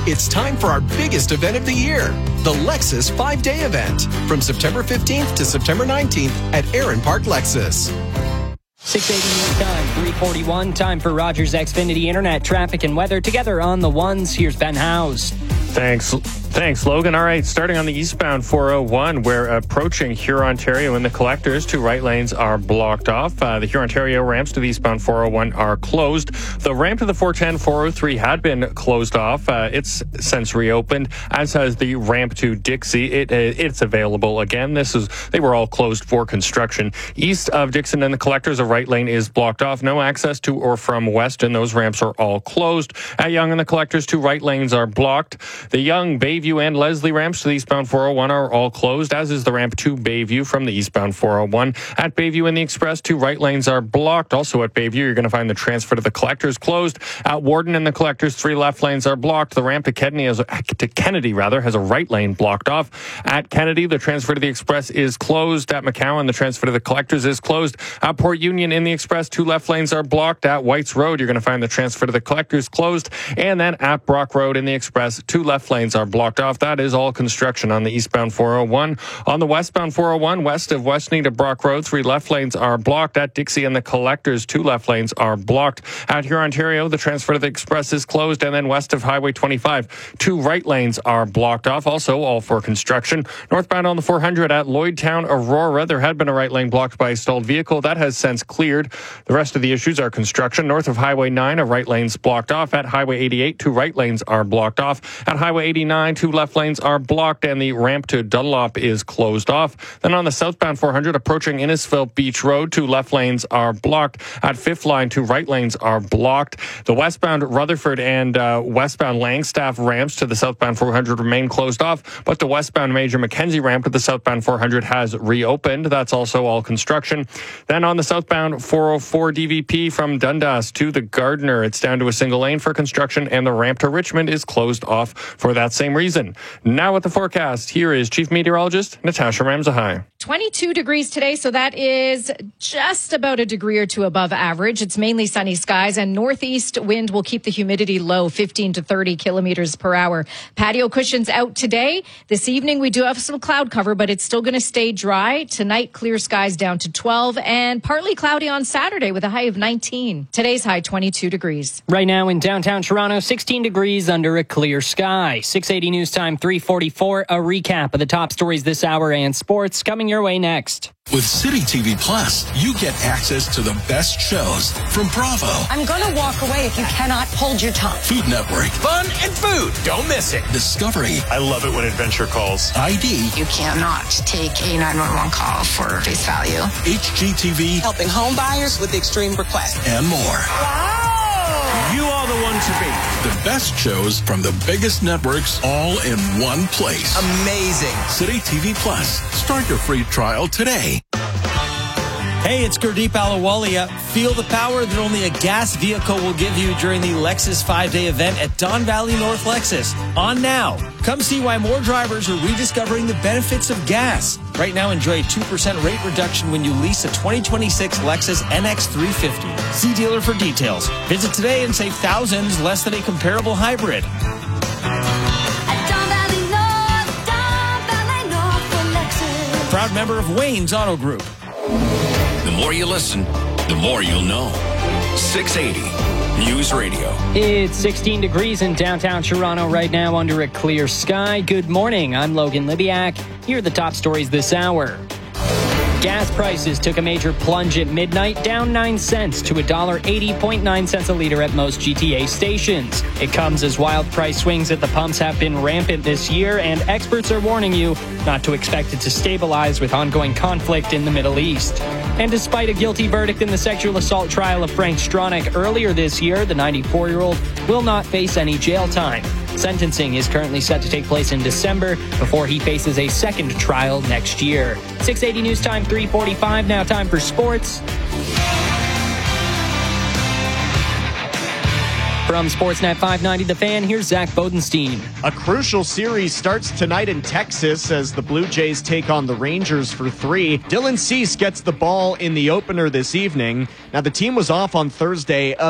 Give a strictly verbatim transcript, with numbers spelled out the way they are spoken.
It's time for our biggest event of the year, the Lexus five-day event, from September fifteenth to September nineteenth at Aaron Park Lexus. six eighty news time, three forty-one. Time for Rogers Xfinity Internet, traffic and weather together on the ones. Here's Ben Howes. Thanks. Thanks, Logan. All right, starting on the eastbound four oh one, we're approaching Hurontario and the collectors. Two right lanes are blocked off. Uh, the Hurontario ramps to the eastbound four oh one are closed. The ramp to the four ten, four oh three had been closed off. Uh, it's since reopened, as has the ramp to Dixie. It, uh, it's available again. This is they were all closed for construction. East of Dixon and the collectors, a right lane is blocked off. No access to or from Weston. Those ramps are all closed. At Yonge and the collectors, two right lanes are blocked. The Yonge, Bayview, and Leslie ramps to the eastbound four oh one are all closed, as is the ramp to Bayview from the eastbound four oh one. At Bayview and the Express, two right lanes are blocked. Also at Bayview, you're going to find the transfer to the collectors closed. At Warden and the collectors, three left lanes are blocked. The ramp to Kennedy, has a, to Kennedy rather, has a right lane blocked off. At Kennedy, the transfer to the Express is closed. At McCowan, the transfer to the collectors is closed. At Port Union in the Express, two left lanes are blocked. At Whites Road, you're going to find the transfer to the collectors closed. And then at Brock Road in the Express, two left lanes are blocked off. That is all construction on the eastbound four oh one. On the westbound four oh one, west of Westney to Brock Road, three left lanes are blocked. At Dixie and the collectors, two left lanes are blocked. At Hurontario, the transfer to the Express is closed. And then west of Highway twenty-five, two right lanes are blocked off. Also all for construction. Northbound on the four hundred at Lloydtown, Aurora, there had been a right lane blocked by a stalled vehicle. That has since cleared. The rest of the issues are construction. North of Highway nine, a right lane's blocked off. At Highway eighty-eight, two right lanes are blocked off. At Highway eighty-nine, two left lanes are blocked, and the ramp to Dunlop is closed off. Then on the southbound four hundred, approaching Innisfil Beach Road, two left lanes are blocked. At Fifth Line, two right lanes are blocked. The westbound Rutherford and uh, westbound Langstaff ramps to the southbound four hundred remain closed off, but the westbound Major Mackenzie ramp to the southbound four hundred has reopened. That's also all construction. Then on the southbound four oh four D V P from Dundas to the Gardiner, it's down to a single lane for construction, and the ramp to Richmond is closed off for that same reason. Now with the forecast, here is Chief Meteorologist Natasha Ramzahai. twenty-two degrees today, so that is just about a degree or two above average. It's mainly sunny skies, and northeast wind will keep the humidity low, fifteen to thirty kilometers per hour. Patio cushions out today. This evening, we do have some cloud cover, but it's still going to stay dry. Tonight, clear skies down to twelve, and partly cloudy on Saturday with a high of nineteen. Today's high, twenty-two degrees. Right now in downtown Toronto, sixteen degrees under a clear sky. six eighty news time, three forty-four. A recap of the top stories this hour and sports coming your way next. With City T V Plus, you get access to the best shows from Bravo. I'm going to walk away if you cannot hold your tongue. Food Network. Fun and food. Don't miss it. Discovery. I love it when adventure calls. I D. You cannot take a nine one one call for face value. H G T V. Helping home buyers with extreme requests. And more. Wow. You are the one to beat. The best shows from the biggest networks all in one place. Amazing. City T V Plus. Start your free trial today. Hey, it's Gurdeep Ahluwalia. Feel the power that only a gas vehicle will give you during the Lexus five-day event at Don Valley North Lexus. On now. Come see why more drivers are rediscovering the benefits of gas. Right now, enjoy a two percent rate reduction when you lease a twenty twenty-six Lexus N X three fifty. See dealer for details. Visit today and save thousands less than a comparable hybrid. Proud member of Wayne's Auto Group. The more you listen, the more you'll know. six eighty News Radio. It's sixteen degrees in downtown Toronto right now under a clear sky. Good morning. I'm Logan Libiak. Here are the top stories this hour. Gas prices took a major plunge at midnight, down nine cents to one dollar eighty point nine cents a liter at most G T A stations. It comes as wild price swings at the pumps have been rampant this year, and experts are warning you not to expect it to stabilize with ongoing conflict in the Middle East. And despite a guilty verdict in the sexual assault trial of Frank Stronach earlier this year, the ninety-four-year-old will not face any jail time. Sentencing is currently set to take place in December before he faces a second trial next year. six eighty News Time, three forty-five. Now time for sports. From Sportsnet five ninety The Fan, here's Zach Bodenstein. A crucial series starts tonight in Texas as the Blue Jays take on the Rangers for three. Dylan Cease gets the ball in the opener this evening. Now, the team was off on Thursday.